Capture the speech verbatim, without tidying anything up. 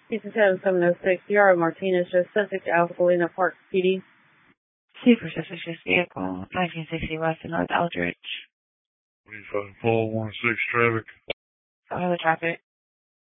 Houston seven seven oh six, Yara Martinez, just subject to Alpha Galena Park P D. Super suspicious vehicle, nineteen sixty West and North Eldridge. twenty-five four one six traffic. Follow the traffic.